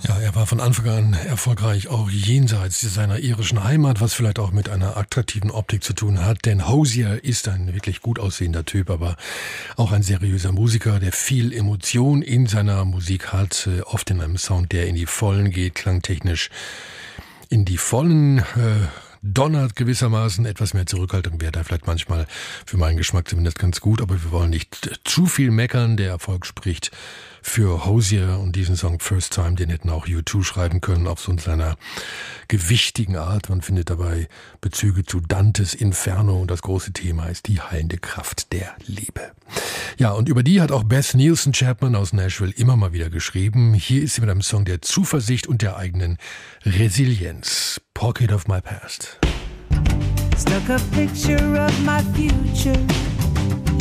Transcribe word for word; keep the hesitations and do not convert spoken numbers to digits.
Ja, er war von Anfang an erfolgreich, auch jenseits seiner irischen Heimat, was vielleicht auch mit einer attraktiven Optik zu tun hat, denn Hozier ist ein wirklich gut aussehender Typ, aber auch ein seriöser Musiker, der viel Emotion in seiner Musik hat, oft in einem Sound, der in die Vollen geht, klangtechnisch in die Vollen äh, donnert gewissermaßen. Etwas mehr Zurückhaltung wäre da vielleicht manchmal für meinen Geschmack zumindest ganz gut, aber wir wollen nicht zu viel meckern. Der Erfolg spricht für Hozier und diesen Song First Time, den hätten auch U zwei schreiben können auf so einer gewichtigen Art. Man findet dabei Bezüge zu Dantes Inferno und das große Thema ist die heilende Kraft der Liebe. Ja, und über die hat auch Beth Nielsen Chapman aus Nashville immer mal wieder geschrieben. Hier ist sie mit einem Song der Zuversicht und der eigenen Resilienz. Pocket of my past. Stuck a picture of my future